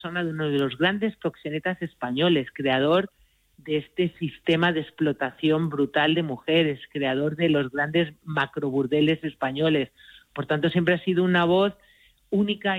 persona de uno de los grandes proxenetas españoles, creador de este sistema de explotación brutal de mujeres, creador de los grandes macroburdeles españoles. Por tanto, siempre ha sido una voz única